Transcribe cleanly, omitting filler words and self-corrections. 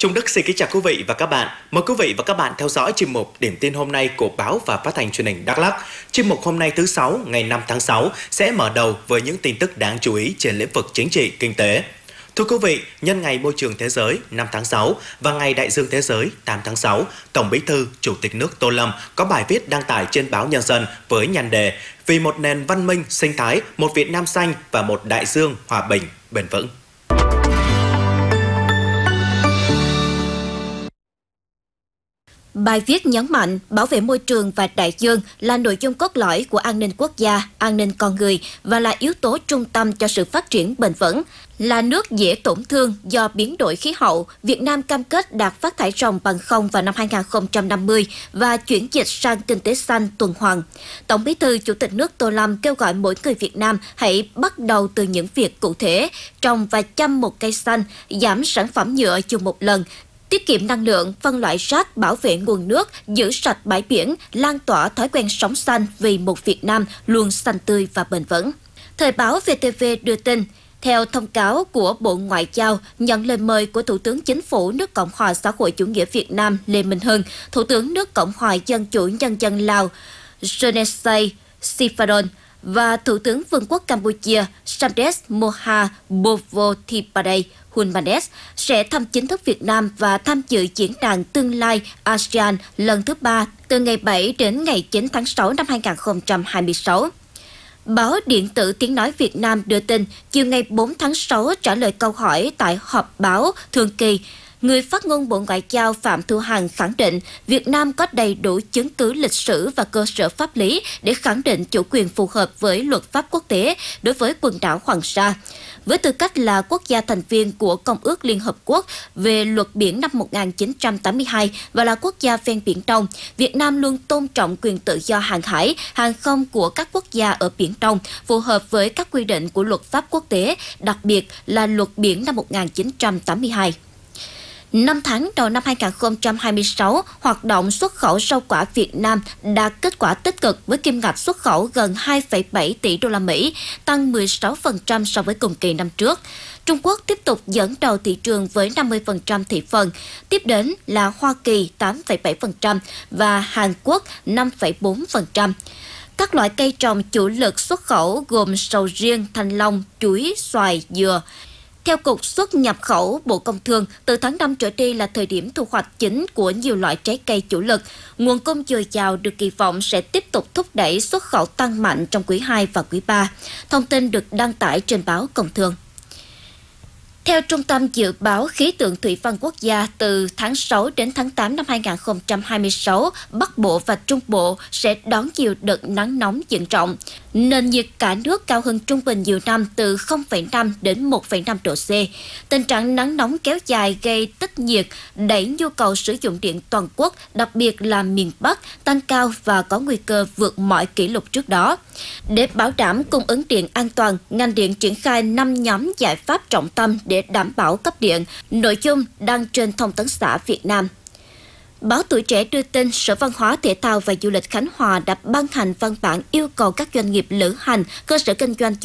Trung Đức xin kính chào quý vị và các bạn. Mời quý vị và các bạn theo dõi chuyên mục Điểm tin hôm nay của báo và phát thanh truyền hình Đắk Lắk. Chuyên mục hôm nay thứ 6 ngày 5 tháng 6 sẽ mở đầu với những tin tức đáng chú ý trên lĩnh vực chính trị, kinh tế. Thưa quý vị, nhân ngày Môi trường Thế giới 5 tháng 6 và ngày Đại dương Thế giới 8 tháng 6, Tổng Bí thư, Chủ tịch nước Tô Lâm có bài viết đăng tải trên báo Nhân dân với nhan đề Vì một nền văn minh, sinh thái, một Việt Nam xanh và một đại dương hòa bình, bền vững. Bài viết nhấn mạnh bảo vệ môi trường và đại dương là nội dung cốt lõi của an ninh quốc gia, an ninh con người và là yếu tố trung tâm cho sự phát triển bền vững. Là nước dễ tổn thương do biến đổi khí hậu, Việt Nam cam kết đạt phát thải ròng bằng không vào năm 2050 và chuyển dịch sang kinh tế xanh tuần hoàn. Tổng Bí thư Chủ tịch nước Tô Lâm kêu gọi mỗi người Việt Nam hãy bắt đầu từ những việc cụ thể, trồng và chăm một cây xanh, giảm sản phẩm nhựa dùng một lần, tiết kiệm năng lượng, phân loại rác, bảo vệ nguồn nước, giữ sạch bãi biển, lan tỏa thói quen sống xanh vì một Việt Nam luôn xanh tươi và bền vững. Thời báo VTV đưa tin, theo thông cáo của Bộ Ngoại giao, nhận lời mời của Thủ tướng Chính phủ nước Cộng hòa xã hội chủ nghĩa Việt Nam Lê Minh Hưng, Thủ tướng nước Cộng hòa Dân chủ Nhân dân Lào Sonexay Siphandone và Thủ tướng Vương quốc Campuchia Samdech Moha Bovothipade Hunmanet sẽ thăm chính thức Việt Nam và tham dự diễn đàn tương lai ASEAN lần thứ 3 từ ngày 7 đến ngày 9 tháng 6 năm 2026. Báo điện tử Tiếng nói Việt Nam đưa tin, chiều ngày 4 tháng 6 trả lời câu hỏi tại họp báo thường kỳ, người phát ngôn Bộ Ngoại giao Phạm Thu Hằng khẳng định Việt Nam có đầy đủ chứng cứ lịch sử và cơ sở pháp lý để khẳng định chủ quyền phù hợp với luật pháp quốc tế đối với quần đảo Hoàng Sa. Với tư cách là quốc gia thành viên của Công ước Liên Hợp Quốc về luật biển năm 1982 và là quốc gia ven Biển Đông, Việt Nam luôn tôn trọng quyền tự do hàng hải, hàng không của các quốc gia ở Biển Đông, phù hợp với các quy định của luật pháp quốc tế, đặc biệt là luật biển năm 1982. 5 tháng đầu năm 2026, hoạt động xuất khẩu rau quả Việt Nam đạt kết quả tích cực với kim ngạch xuất khẩu gần 2,7 tỷ đô la Mỹ, tăng 16% so với cùng kỳ năm trước. Trung Quốc tiếp tục dẫn đầu thị trường với 50% thị phần, tiếp đến là Hoa Kỳ 8,7% và Hàn Quốc 5,4%. Các loại cây trồng chủ lực xuất khẩu gồm sầu riêng, thanh long, chuối, xoài, dừa. Theo Cục Xuất nhập khẩu Bộ Công Thương, từ tháng 5 trở đi là thời điểm thu hoạch chính của nhiều loại trái cây chủ lực. Nguồn cung dồi dào được kỳ vọng sẽ tiếp tục thúc đẩy xuất khẩu tăng mạnh trong quý 2 và quý 3. Thông tin được đăng tải trên báo Công Thương. Theo Trung tâm Dự báo Khí tượng Thủy văn Quốc gia, từ tháng 6 đến tháng 8 năm 2026, Bắc Bộ và Trung Bộ sẽ đón nhiều đợt nắng nóng diện rộng. Nền nhiệt cả nước cao hơn trung bình nhiều năm từ 0,5 đến 1,5 độ C. Tình trạng nắng nóng kéo dài gây tích nhiệt, đẩy nhu cầu sử dụng điện toàn quốc, đặc biệt là miền Bắc, tăng cao và có nguy cơ vượt mọi kỷ lục trước đó. Để bảo đảm cung ứng điện an toàn, ngành điện triển khai 5 nhóm giải pháp trọng tâm để đảm bảo cấp điện, nội dung đăng trên Thông tấn xã Việt Nam. Báo Tuổi Trẻ đưa tin Sở Văn hóa, Thể thao và Du lịch Khánh Hòa đã ban hành văn bản yêu cầu các doanh nghiệp lữ hành, cơ sở kinh doanh